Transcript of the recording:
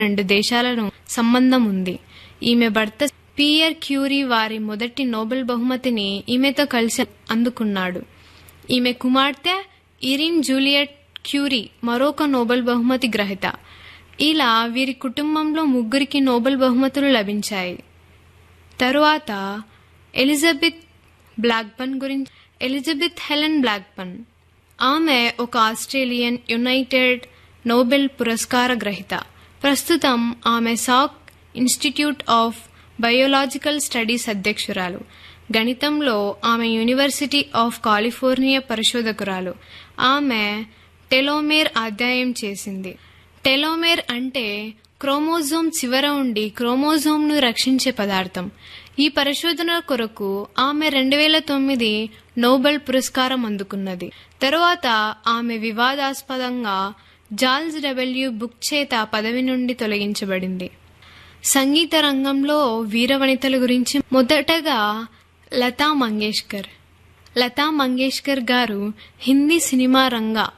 2 దేశాలను సంబంధం ఉంది. ఈమె భర్త పియర్ క్యూరీ వారి మొదటి నోబెల్ బహుమతిని ఈమెతో కలిసి అందుకున్నాడు. ఈమె కుమార్తె ఇరిన్ జూలియట్ క్యూరీ మరొక నోబెల్ బహుమతి గ్రహీత. ఇలా వీరి కుటుంబంలో 3 నోబెల్ బహుమతులు లభించాయి. తరువాత ఎలిజబెత్ బ్లాక్బర్న్ గురించి. ఎలిజబెత్ హెలెన్ బ్లాక్బర్న్ ఆమె ఒక ఆస్ట్రేలియన్ యునైటెడ్ నోబెల్ పురస్కార గ్రహీత. ప్రస్తుతం ఆమె సాక్ ఇన్స్టిట్యూట్ ఆఫ్ బయోలాజికల్ స్టడీస్ అధ్యక్షురాలు. గణితంలో ఆమె యూనివర్సిటీ ఆఫ్ కాలిఫోర్నియా పరిశోధకురాలు. ఆమె టెలోమేర్ అధ్యయనం చేసింది. టెలోమేర్ అంటే క్రోమోజోమ్ చివర ఉండి క్రోమోజోమ్ను రక్షించే పదార్థం. ఈ పరిశోధన కొరకు ఆమె 2009 నోబెల్ పురస్కారం అందుకున్నది. తరువాత ఆమె వివాదాస్పదంగా జార్జ్ డబ్ల్యూ బుక్ చేత పదవి నుండి తొలగించబడింది. సంగీత రంగంలో వీరవనితల గురించి మొదటగా లతా మంగేష్కర్. లతా మంగేష్కర్ గారు హిందీ సినిమా రంగ